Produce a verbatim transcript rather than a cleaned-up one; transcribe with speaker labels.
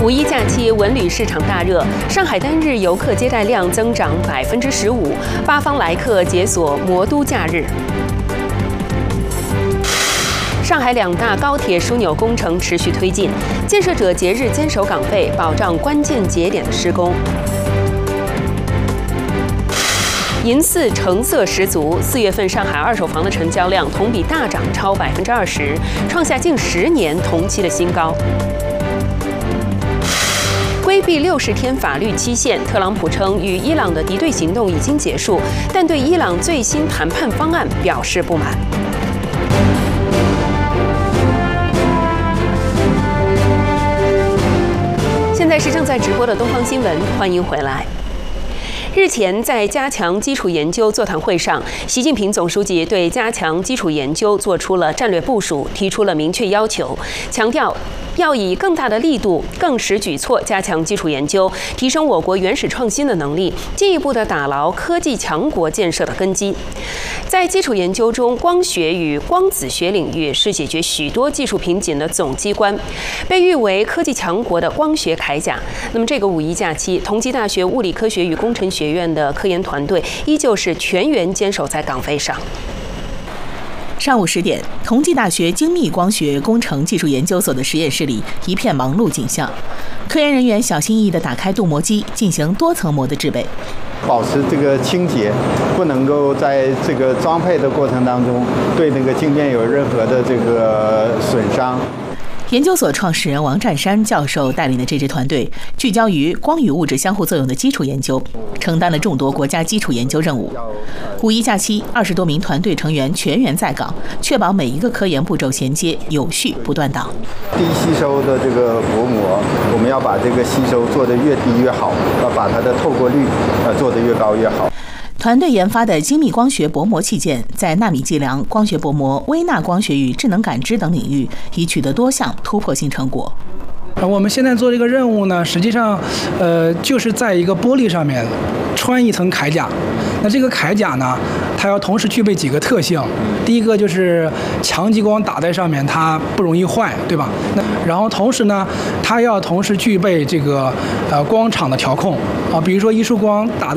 Speaker 1: 五一假期文旅市场大热，上海单日游客接待量增长百分之十五，八方来客解锁魔都假日。上海两大高铁枢纽工程持续推进，建设者节日坚守岗位，保障关键节点的施工。银饰成色十足，四月份上海二手房的成交量同比大涨超百分之二十，创下近十年同期的新高。规避六十天法律期限，特朗普称与伊朗的敌对行动已经结束，但对伊朗最新谈判方案表示不满。现在是正在直播的东方新闻，欢迎回来。日前，在加强基础研究座谈会上，习近平总书记对加强基础研究做出了战略部署，提出了明确要求，强调要以更大的力度、更实举措加强基础研究，提升我国原始创新的能力，进一步的打牢科技强国建设的根基。在基础研究中，光学与光子学领域是解决许多技术瓶颈的总机关，被誉为科技强国的光学铠甲。那么，这个五一假期，同济大学物理科学与工程学院的科研团队依旧是全员坚守在岗位上。
Speaker 2: 上午十点，同济大学精密光学工程技术研究所的实验室里一片忙碌景象，科研人员小心翼翼地打开镀膜机，进行多层膜的制备，
Speaker 3: 保持这个清洁，不能够在这个装配的过程当中对那个镜面有任何的这个损伤。
Speaker 2: 研究所创始人王占山教授带领的这支团队，聚焦于光与物质相互作用的基础研究，承担了众多国家基础研究任务。五一假期，二十多名团队成员全员在岗，确保每一个科研步骤衔接有序不断档。
Speaker 3: 低吸收的这个薄膜，我们要把这个吸收做得越低越好，要把它的透过率呃做得越高越好。
Speaker 2: 团队研发的精密光学薄膜器件，在纳米计量、光学薄膜、微纳光学与智能感知等领域，已取得多项突破性成果。
Speaker 4: 我们现在做这个任务呢，实际上，呃，就是在一个玻璃上面穿一层铠甲。那这个铠甲呢，它要同时具备几个特性。第一个就是强激光打在上面，它不容易坏，对吧？那然后同时呢，它要同时具备这个呃光场的调控啊，比如说一束光打在